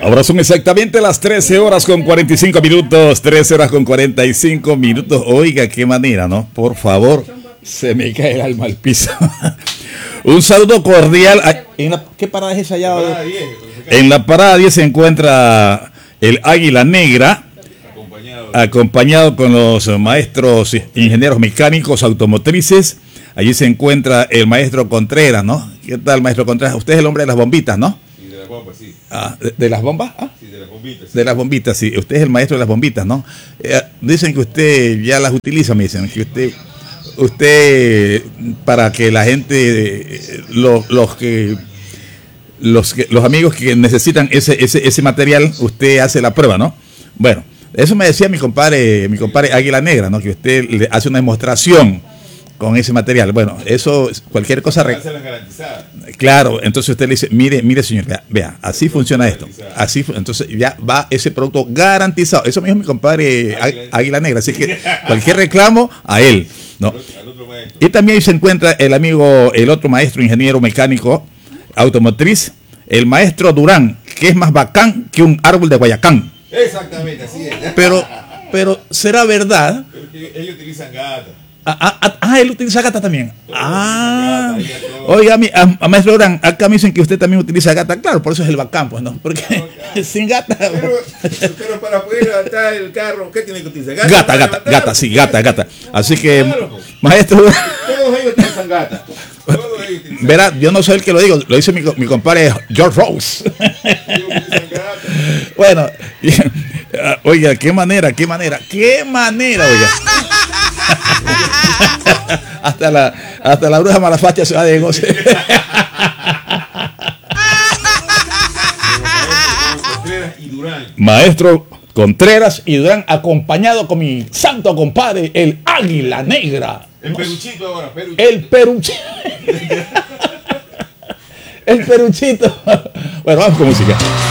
Ahora son exactamente las 13 horas con 45 minutos. 13 horas con 45 minutos. Oiga, qué manera, ¿no? Por favor, se me cae el alma al piso. Un saludo cordial. ¿Qué parada es esa allá? En la parada 10 se encuentra el Águila Negra, acompañado con los maestros ingenieros mecánicos automotrices. Allí se encuentra el maestro Contreras, ¿no? ¿Qué tal, maestro Contreras? Usted es el hombre de las bombitas, ¿no? Sí, de las bombas, sí. Ah, ¿de las bombas? Ah. Sí, de las bombitas. Sí. De las bombitas, sí. Usted es el maestro de las bombitas, ¿no? Dicen que usted ya las utiliza, me dicen, que usted para que la gente, los amigos que necesitan ese material, usted hace la prueba, ¿no? Bueno, eso me decía mi compadre Águila Negra, ¿no? Que usted le hace una demostración con ese material. Bueno, eso, cualquier cosa. Claro, entonces usted le dice, mire señor, vea, así funciona esto. Entonces ya va ese producto garantizado. Eso me dijo mi compadre Águila Negra. Así que cualquier reclamo a él, ¿no? Y también se encuentra el otro maestro ingeniero mecánico automotriz, el maestro Durán, que es más bacán que un árbol de Guayacán. Exactamente, así es. Pero ¿será verdad? Pero ellos utilizan gata. Él utiliza gata también. Oiga, a maestro Durán, acá me dicen que usted también utiliza gata. Claro, por eso es el bacán, pues, ¿no? Porque sin gata. Pero para poder levantar el carro, ¿qué tiene que utilizar? Gata. Así que, claro, maestro Durán. Todos ellos utilizan gata. Verá, yo no soy el que lo digo, lo dice mi compadre George Rose. Bueno, oiga, qué manera, oiga. hasta la bruja Malafacha se va de goce. Maestro Contreras y Durán, acompañado con mi santo compadre, el Águila Negra. El peruchito ahora, El peruchito. El peruchito. Bueno, vamos con música.